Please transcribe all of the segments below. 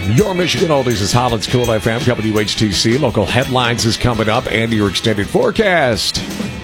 Your Michigan Oldies is Holland's Cool FM, WHTC. Local headlines is coming up and your extended forecast.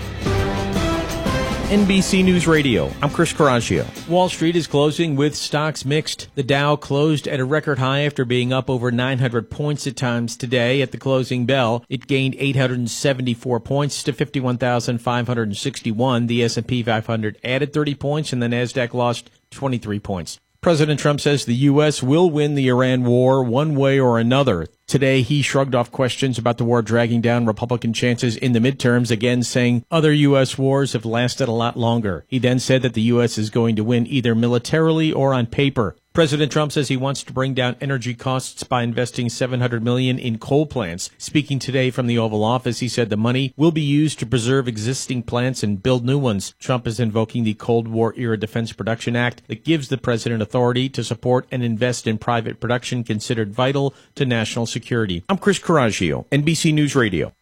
NBC News Radio. I'm Chris Coraggio. Wall Street is closing with stocks mixed. The Dow closed at a record high after being up over 900 points at times today. At the closing bell, it gained 874 points to 51,561. The S&P 500 added 30 points, and the Nasdaq lost 23 points. President Trump says the U.S. will win the Iran war one way or another. Today, he shrugged off questions about the war dragging down Republican chances in the midterms, again saying other U.S. wars have lasted a lot longer. He then said that the U.S. is going to win either militarily or on paper. President Trump says he wants to bring down energy costs by investing $700 million in coal plants. Speaking today from the Oval Office, he said the money will be used to preserve existing plants and build new ones. Trump is invoking the Cold War-era Defense Production Act that gives the president authority to support and invest in private production considered vital to national security. I'm Chris Coraggio, NBC News Radio.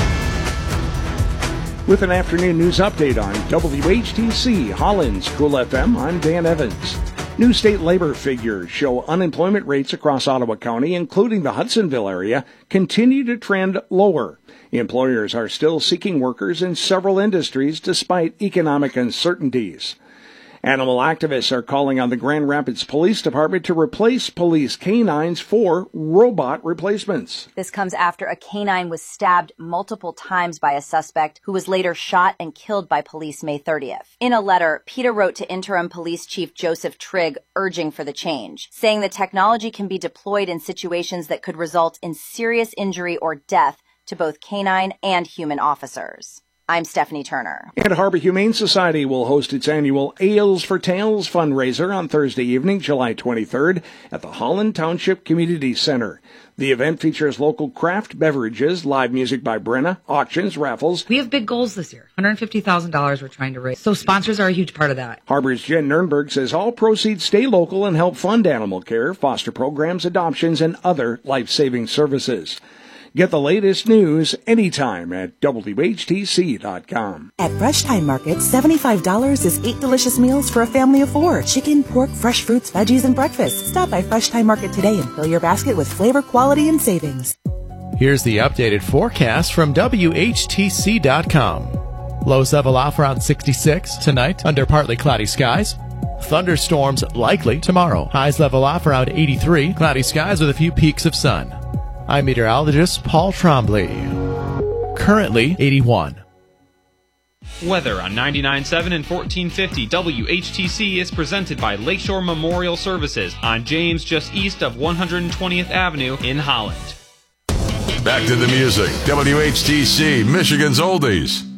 With an afternoon news update on WHTC Holland's Cool FM, I'm Dan Evans. New state labor figures show unemployment rates across Ottawa County, including the Hudsonville area, continue to trend lower. Employers are still seeking workers in several industries despite economic uncertainties. Animal activists are calling on the Grand Rapids Police Department to replace police canines for robot replacements. This comes after a canine was stabbed multiple times by a suspect who was later shot and killed by police May 30th. In a letter, PETA wrote to Interim Police Chief Joseph Trigg urging for the change, saying the technology can be deployed in situations that could result in serious injury or death to both canine and human officers. I'm Stephanie Turner. And Harbor Humane Society will host its annual Ales for Tales fundraiser on Thursday evening, July 23rd, at the Holland Township Community Center. The event features local craft beverages, live music by Brenna, auctions, raffles. We have big goals this year. $150,000 we're trying to raise. So sponsors are a huge part of that. Harbor's Jen Nurnberg says all proceeds stay local and help fund animal care, foster programs, adoptions, and other life-saving services. Get the latest news anytime at WHTC.com. At Fresh Time Market, $75 is 8 delicious meals for a family of 4. Chicken, pork, fresh fruits, veggies, and breakfast. Stop by Fresh Time Market today and fill your basket with flavor, quality, and savings. Here's the updated forecast from WHTC.com. Lows level off around 66 tonight under partly cloudy skies. Thunderstorms likely tomorrow. Highs level off around 83. Cloudy skies with a few peaks of sun. I'm meteorologist Paul Trombley. Currently 81. Weather on 99.7 and 1450 WHTC is presented by Lakeshore Memorial Services on James, just east of 120th Avenue in Holland. Back to the music. WHTC, Michigan's Oldies.